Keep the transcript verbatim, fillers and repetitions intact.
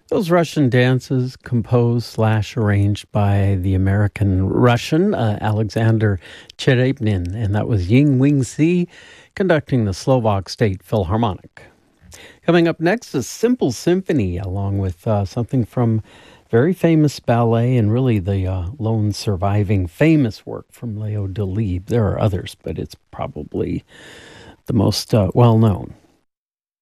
Those Russian dances, composed slash arranged by the American Russian uh, Alexander Cherepnin, and that was Ying Wing Si conducting the Slovak State Philharmonic. Coming up next is Simple Symphony, along with uh, something from very famous ballet and really the uh, lone surviving famous work from Leo Delibes. There are others, but it's probably the most uh, well-known.